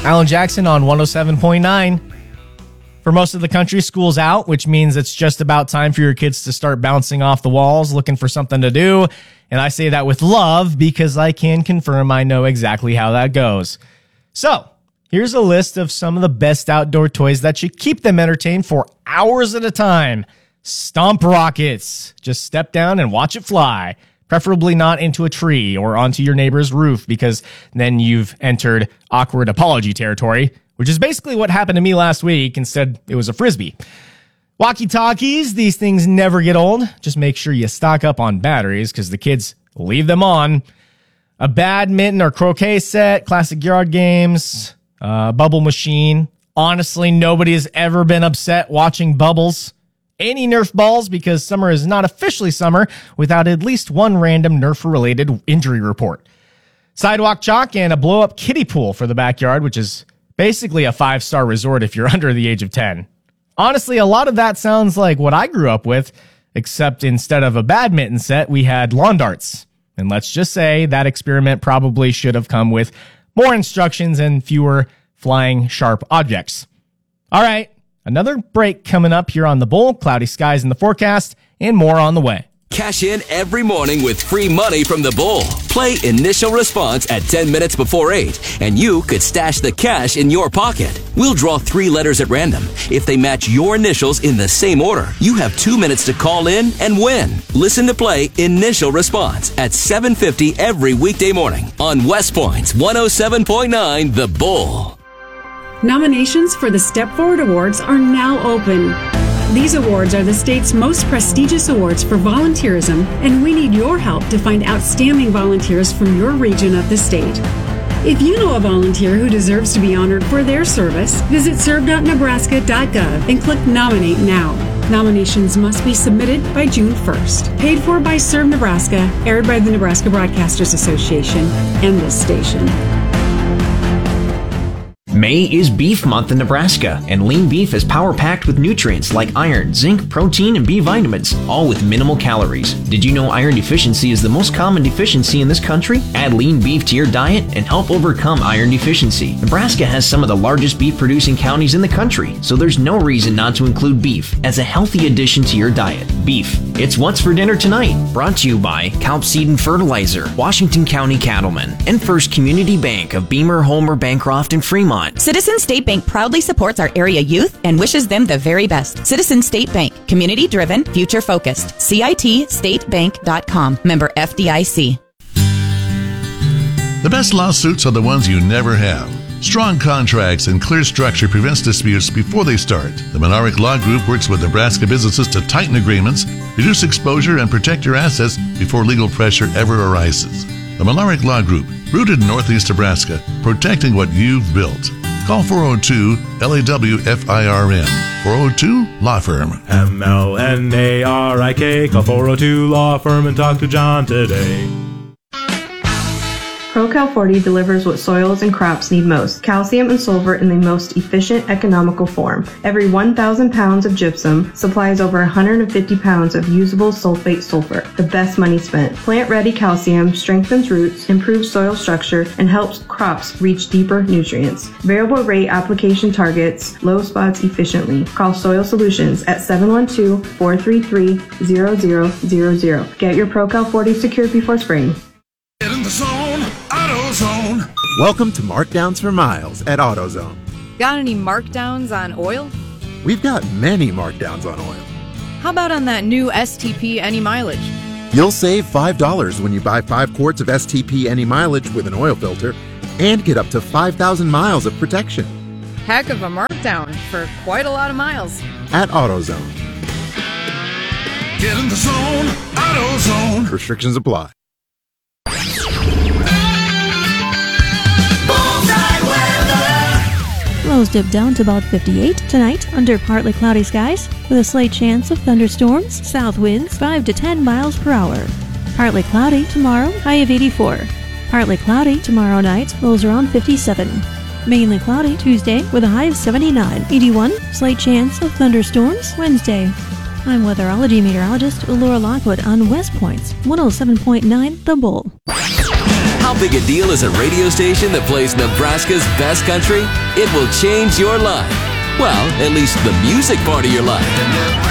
Alan Jackson on 107.9. For most of the country, school's out, which means it's just about time for your kids to start bouncing off the walls, looking for something to do. And I say that with love because I can confirm I know exactly how that goes. So, here's a list of some of the best outdoor toys that should keep them entertained for hours at a time. Stomp rockets. Just step down and watch it fly. Preferably not into a tree or onto your neighbor's roof, because then you've entered awkward apology territory, which is basically what happened to me last week. Instead, it was a Frisbee. Walkie-talkies, these things never get old. Just make sure you stock up on batteries, because the kids leave them on. A badminton or croquet set, classic yard games, bubble machine. Honestly, nobody has ever been upset watching bubbles. Any Nerf balls, because summer is not officially summer without at least one random Nerf-related injury report. Sidewalk chalk and a blow-up kiddie pool for the backyard, which is basically a 5-star resort if you're under the age of 10. Honestly, a lot of that sounds like what I grew up with, except instead of a badminton set, we had lawn darts. And let's just say that experiment probably should have come with more instructions and fewer flying sharp objects. All right. Another break coming up here on The Bull, cloudy skies in the forecast, and more on the way. Cash in every morning with free money from The Bull. Play Initial Response at 10 minutes before 8, and you could stash the cash in your pocket. We'll draw 3 letters at random. If they match your initials in the same order, you have 2 minutes to call in and win. Listen to Play Initial Response at 7:50 every weekday morning on West Point's 107.9 The Bull. Nominations for the Step Forward Awards are now open. These awards are the state's most prestigious awards for volunteerism, and we need your help to find outstanding volunteers from your region of the state. If you know a volunteer who deserves to be honored for their service, visit serve.nebraska.gov and click Nominate Now. Nominations must be submitted by June 1st. Paid for by Serve Nebraska, aired by the Nebraska Broadcasters Association and this station. May is Beef Month in Nebraska, and lean beef is power-packed with nutrients like iron, zinc, protein, and B vitamins, all with minimal calories. Did you know iron deficiency is the most common deficiency in this country? Add lean beef to your diet and help overcome iron deficiency. Nebraska has some of the largest beef-producing counties in the country, so there's no reason not to include beef as a healthy addition to your diet. Beef, it's what's for dinner tonight. Brought to you by Kalp Seed and Fertilizer, Washington County Cattlemen, and First Community Bank of Beamer, Homer, Bancroft, and Fremont. Citizens State Bank proudly supports our area youth and wishes them the very best. Citizens State Bank, community-driven, future-focused. CITstatebank.com. Member FDIC. The best lawsuits are the ones you never have. Strong contracts and clear structure prevents disputes before they start. The Monarch Law Group works with Nebraska businesses to tighten agreements, reduce exposure, and protect your assets before legal pressure ever arises. The Monarch Law Group, rooted in Northeast Nebraska, protecting what you've built. Call 402-LAW-FIRM. 402 Law Firm. MLNARIK. Call 402 Law Firm and talk to John today. ProCal 40 delivers what soils and crops need most: calcium and sulfur in the most efficient, economical form. Every 1,000 pounds of gypsum supplies over 150 pounds of usable sulfate sulfur, the best money spent. Plant-ready calcium strengthens roots, improves soil structure, and helps crops reach deeper nutrients. Variable rate application targets low spots efficiently. Call Soil Solutions at 712-433-0000. Get your ProCal 40 secured before spring. Get in the zone, AutoZone. Welcome to Markdowns for Miles at AutoZone. Got any markdowns on oil? We've got many markdowns on oil. How about on that new STP Any Mileage? You'll save $5 when you buy 5 quarts of STP Any Mileage with an oil filter and get up to 5,000 miles of protection. Heck of a markdown for quite a lot of miles. At AutoZone. Get in the zone, AutoZone. Restrictions apply. Lows dip down to about 58 tonight under partly cloudy skies with a slight chance of thunderstorms, south winds 5 to 10 miles per hour. Partly cloudy tomorrow, high of 84. Partly cloudy tomorrow night, lows around 57. Mainly cloudy Tuesday with a high of 79. 81, slight chance of thunderstorms Wednesday. I'm weatherology meteorologist Laura Lockwood on West Point's 107.9 The Bull. How how big a deal is a radio station that plays Nebraska's best country? It will change your life. Well, at least the music part of your life.